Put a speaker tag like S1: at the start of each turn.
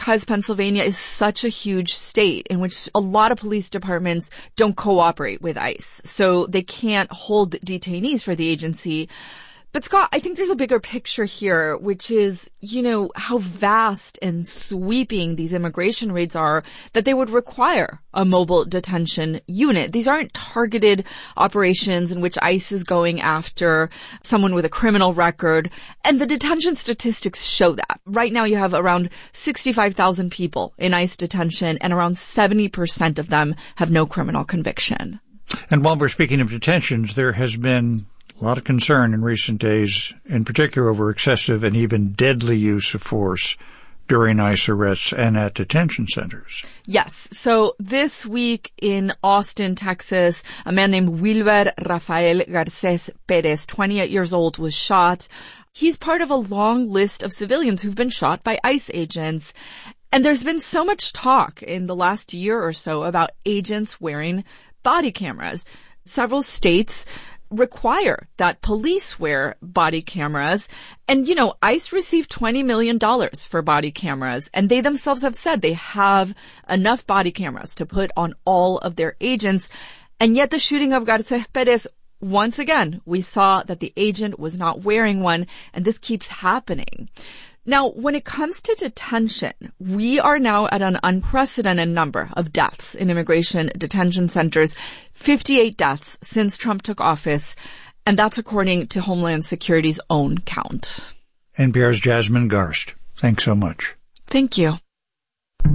S1: because Pennsylvania is such a huge state in which a lot of police departments don't cooperate with ICE. So they can't hold detainees for the agency. But Scott, I think there's a bigger picture here, which is, how vast and sweeping these immigration raids are that they would require a mobile detention unit. These aren't targeted operations in which ICE is going after someone with a criminal record. And the detention statistics show that. Right now you have around 65,000 people in ICE detention, and around 70% of them have no criminal conviction.
S2: And while we're speaking of detentions, there has been a lot of concern in recent days, in particular over excessive and even deadly use of force during ICE arrests and at detention centers.
S1: Yes. So this week in Austin, Texas, a man named Wilber Rafael Garces Perez, 28 years old, was shot. He's part of a long list of civilians who've been shot by ICE agents. And there's been so much talk in the last year or so about agents wearing body cameras. Several states require that police wear body cameras. And, ICE received $20 million for body cameras, and they themselves have said they have enough body cameras to put on all of their agents. And yet the shooting of Garces Perez, once again, we saw that the agent was not wearing one, and this keeps happening. Now, when it comes to detention, we are now at an unprecedented number of deaths in immigration detention centers, 58 deaths since Trump took office, and that's according to Homeland Security's own count.
S2: NPR's Jasmine Garsd, thanks so much.
S1: Thank you.